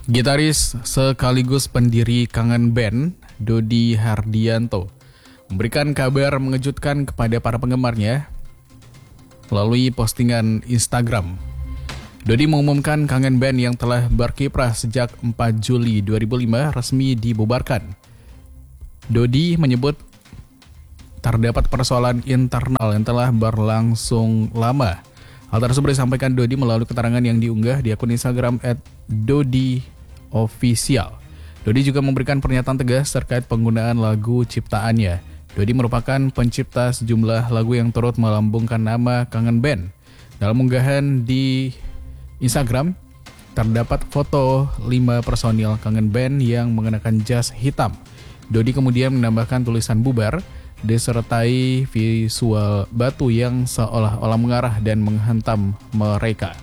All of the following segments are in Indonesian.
Gitaris sekaligus pendiri Kangen Band, Dodi Hardianto, memberikan kabar mengejutkan kepada para penggemarnya melalui postingan Instagram. Dodi mengumumkan Kangen Band yang telah berkiprah sejak 4 Juli 2005 resmi dibubarkan. Dodi menyebut terdapat persoalan internal yang telah berlangsung lama. Hal tersebut disampaikan Dodi melalui keterangan yang diunggah di akun Instagram @dodiofficial. Dodi juga memberikan pernyataan tegas terkait penggunaan lagu ciptaannya. Dodi merupakan pencipta sejumlah lagu yang turut melambungkan nama Kangen Band. Dalam unggahan di Instagram, terdapat foto 5 personil Kangen Band yang mengenakan jas hitam. Dodi kemudian menambahkan tulisan bubar, disertai visual batu yang seolah-olah mengarah dan menghantam mereka.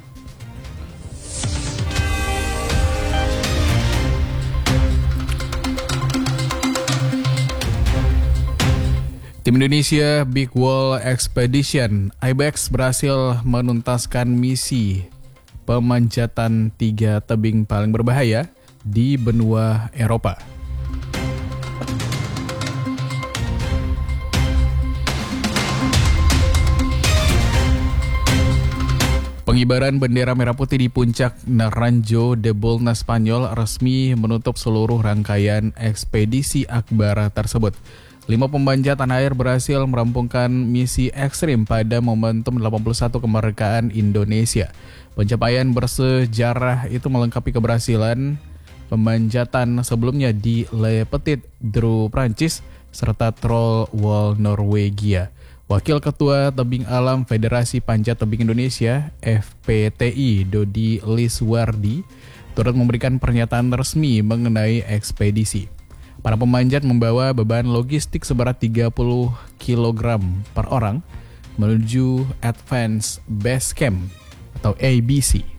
Tim Indonesia Big Wall Expedition (IBEX) berhasil menuntaskan misi pemanjatan 3 tebing paling berbahaya di benua Eropa. Pengibaran bendera merah putih di puncak Naranjo de Bolna, Spanyol resmi menutup seluruh rangkaian ekspedisi akbar tersebut. 5 pemanjat tanah air berhasil merampungkan misi ekstrim pada momentum 81 kemerdekaan Indonesia. Pencapaian bersejarah itu melengkapi keberhasilan pemanjatan sebelumnya di Le Petit Dreux, Prancis, serta Troll Wall, Norwegia. Wakil Ketua Tebing Alam Federasi Panjat Tebing Indonesia (FPTI) Dodi Liswardi turut memberikan pernyataan resmi mengenai ekspedisi. Para pemanjat membawa beban logistik seberat 30 kg per orang menuju Advanced Base Camp atau ABC.